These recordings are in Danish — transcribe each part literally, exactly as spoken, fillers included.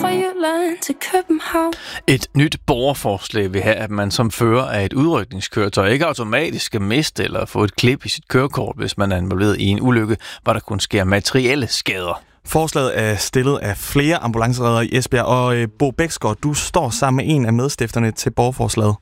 fra Jylland til København. Et nyt borgerforslag vil have, at man som fører af et udrykningskøretøj ikke automatisk skal miste eller få et klip i sit kørekort, hvis man er involveret i en ulykke, hvor der kun sker materielle skader. Forslaget er stillet af flere ambulancereddere i Esbjerg, og øh, Bo Bæksgaard, du står sammen med en af medstifterne til borgerforslaget.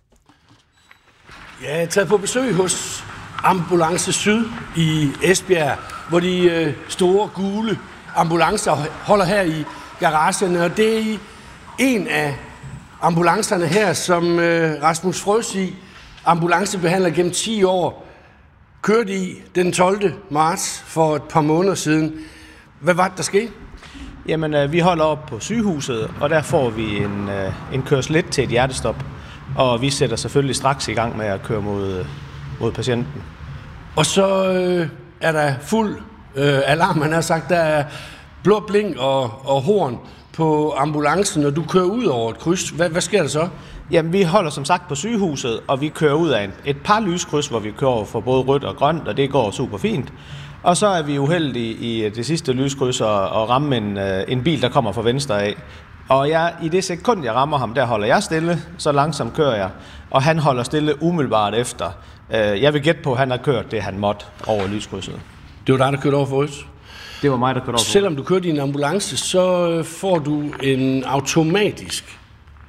Jeg er taget på besøg hos Ambulance Syd i Esbjerg, hvor de øh, store gule ambulancer holder her i garagerne, og det er i en af ambulancerne her, som øh, Rasmus Frøsig, ambulancebehandler gennem ti år, kørte i den tolvte marts for et par måneder siden. Hvad var det, der skete? Jamen, øh, vi holder op på sygehuset, og der får vi en, øh, en kørsel til et hjertestop. Og vi sætter selvfølgelig straks i gang med at køre mod, mod patienten. Og så øh, er der fuld øh, alarm, man har sagt. Der er blå blink og, og horn på ambulancen, når du kører ud over et kryds. Hvad, hvad sker der så? Jamen, vi holder som sagt på sygehuset, og vi kører ud af en, et par lyskryds, hvor vi kører for både rødt og grønt, og det går super fint. Og så er vi uheldige i det sidste lyskryds og, og ramme en, en bil, der kommer fra venstre af. Og jeg, i det sekund, jeg rammer ham, der holder jeg stille, så langsomt kører jeg. Og han holder stille umiddelbart efter. Jeg vil gætte på, at han har kørt det, han måtte over lyskrydset. Det var dig, der kørte over for os? Det var mig, der kørte over for. Selvom du kørte i en ambulance, så får du en automatisk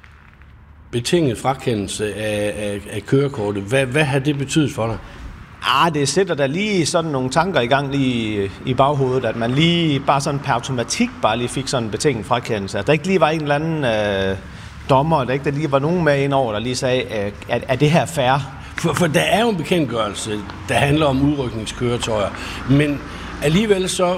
betinget frakendelse af, af, af kørekortet. Hvad, hvad har det betydet for dig? Ah, det sætter der lige sådan nogle tanker i gang lige i baghovedet, at man lige bare sådan per automatik bare lige fik sådan en betinget frakendelse. At der ikke lige var en eller anden øh, dommer, der ikke der lige var nogen med ind over, der lige sagde, at er, er det her fair? For, for der er jo en bekendtgørelse, der handler om udrykningskøretøjer, men alligevel så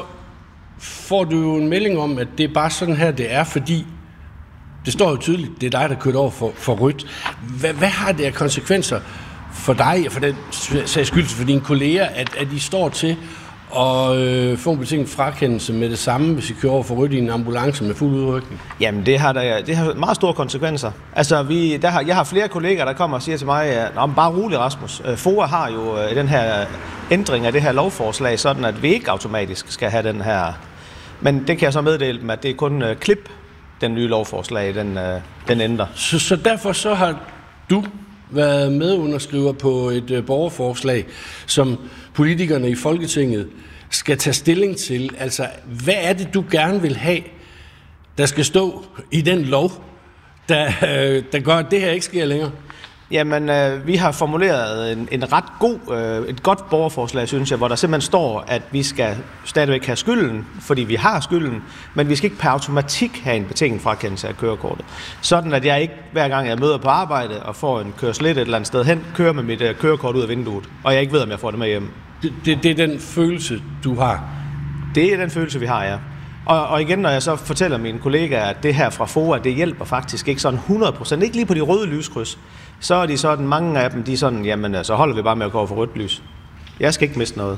får du jo en melding om, at det er bare sådan her, det er, fordi det står jo tydeligt, det er dig, der kørt over for, for rødt. Hvad, hvad har det af konsekvenser for dig, og for den sags skyld for dine kolleger, at, at de står til at øh, få en betinget frakendelse med det samme, hvis I kører over for rødt i en ambulance med fuld udrykning? Jamen, det har, der, det har meget store konsekvenser. Altså, vi, der har, jeg har flere kolleger, der kommer og siger til mig, Nå, men bare rolig, Rasmus. FOA har jo øh, den her ændring af det her lovforslag, sådan at vi ikke automatisk skal have den her. Men det kan jeg så meddele dem, at det er kun øh, klip, den nye lovforslag, den, øh, den ændrer. Så, så derfor så har du været medunderskriver på et øh, borgerforslag, som politikerne i Folketinget skal tage stilling til. Altså, hvad er det, du gerne vil have, der skal stå i den lov, der, øh, der gør, at det her ikke sker længere? Jamen, øh, vi har formuleret en, en ret god, øh, et godt borgerforslag, synes jeg, hvor der simpelthen står, at vi skal stadigvæk have skylden, fordi vi har skylden, men vi skal ikke per automatik have en betinget frakendelse af kørekortet. Sådan, at jeg ikke, hver gang jeg møder på arbejde og får en kørsel et eller andet sted hen, kører med mit øh, kørekort ud af vinduet, og jeg ikke ved, om jeg får det med hjem. Det, det, det er den følelse, du har? Det er den følelse, vi har, ja. Og, og igen, når jeg så fortæller mine kollegaer, at det her fra FOA, det hjælper faktisk ikke sådan hundrede procent, ikke lige på de røde lyskryds, så er de sådan, mange af dem, de er sådan, jamen så holder vi bare med at gå over for rødt lys. Jeg skal ikke miste noget.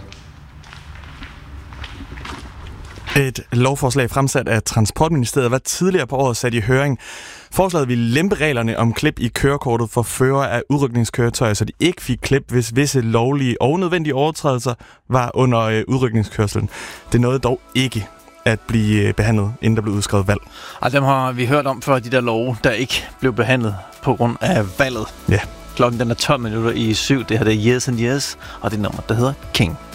Et lovforslag fremsat af Transportministeriet var tidligere på året sat i høring. Forslaget ville lempe reglerne om klip i kørekortet for førere af udrykningskøretøjer, så de ikke fik klip, hvis visse lovlige og nødvendige overtrædelser var under øh, udrykningskørslen. Det nåede dog ikke at blive behandlet, inden der blev udskrevet valg. Og dem har vi hørt om før, de der love, der ikke blev behandlet på grund af valget. Ja. Klokken den er tolv minutter i syv. Det her det er Years and Years, og det nummer, der hedder King.